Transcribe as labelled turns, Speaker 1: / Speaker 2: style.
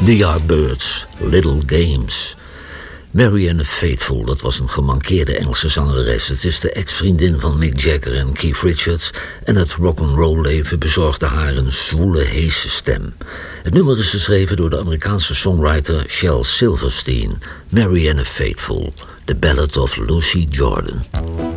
Speaker 1: The Yardbirds, Little Games. Marianne Faithfull, dat was een gemankeerde Engelse zangeres. Het is de ex-vriendin van Mick Jagger en Keith Richards. En het rock'n'roll leven bezorgde haar een zwoele, heese stem. Het nummer is geschreven door de Amerikaanse songwriter Shel Silverstein. Marianne Faithfull, The Ballad of Lucy Jordan.